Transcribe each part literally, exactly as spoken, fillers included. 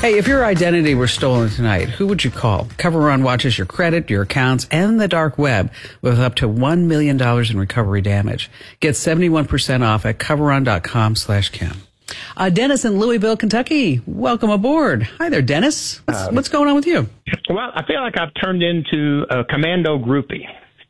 Hey, if your identity were stolen tonight, who would you call? CoverRun watches your credit, your accounts, and the dark web with up to one million dollars in recovery damage. Get seventy-one percent off at coverrun.com slash Kim. Uh, Dennis in Louisville, Kentucky, welcome aboard. Hi there, Dennis. What's, uh, what's going on with you? Well, I feel like I've turned into a commando groupie.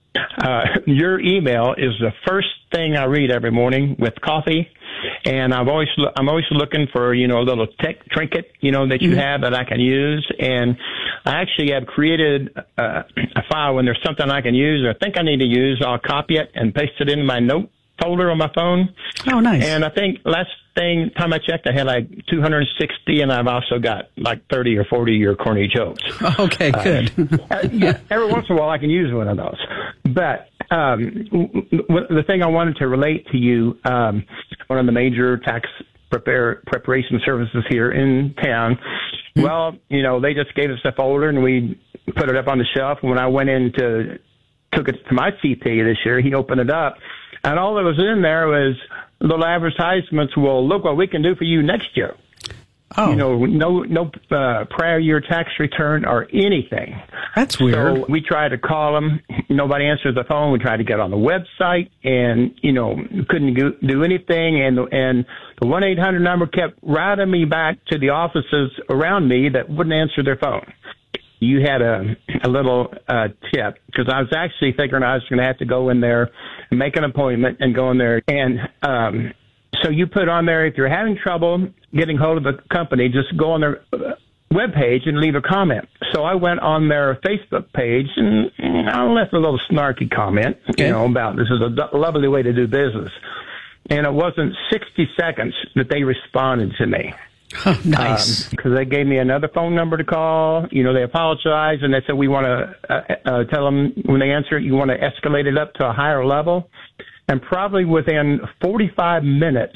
Uh, your email is the first thing I read every morning with coffee. And I've always, I'm always looking for, you know, a little tech trinket, you know, that you mm-hmm. have that I can use. And I actually have created uh, a file when there's something I can use or I think I need to use. I'll copy it and paste it in my note folder on my phone. Oh, nice. And I think last thing time I checked, I had like two hundred sixty, and I've also got like thirty or forty of your corny jokes. Okay, good. Uh, yeah, every once in a while I can use one of those. But um, w- the thing I wanted to relate to you, um, one of the major tax prepare, preparation services here in town, mm-hmm. well, you know, they just gave us a folder and we put it up on the shelf. When I went in to, took it to my C P A this year, he opened it up. And all that was in there was little advertisements. Well, look what we can do for you next year. Oh, you know, no, no uh, prior year tax return or anything. That's weird. So we tried to call them. Nobody answered the phone. We tried to get on the website, and you know, couldn't do, do anything. And and the one eight hundred number kept routing me back to the offices around me that wouldn't answer their phone. You had a, a little uh, tip, because I was actually thinking I was going to have to go in there and make an appointment and go in there. And um, so you put on there, if you're having trouble getting hold of the company, just go on their webpage and leave a comment. So I went on their Facebook page and, and I left a little snarky comment, okay. you know, about this is a do- lovely way to do business. And it wasn't sixty seconds that they responded to me. Oh, nice. Because um, they gave me another phone number to call. You know, they apologized, and they said, we want to uh, uh, tell them when they answer it, you want to escalate it up to a higher level. And probably within forty-five minutes,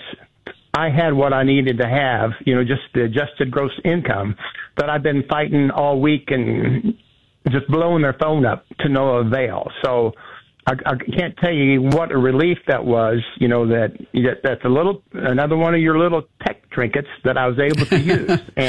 I had what I needed to have, you know, just the adjusted gross income that I've been fighting all week and just blowing their phone up to no avail. So I, I can't tell you what a relief that was, you know, that, that that's a little, another one of your little tech trinkets that I was able to use. And